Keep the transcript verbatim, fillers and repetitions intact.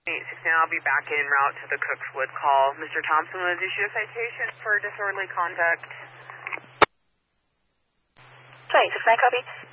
eight sixteen, I'll be back en route to the Cookswood call. Mister Thompson was issued a citation for disorderly conduct. eight six nine, copy.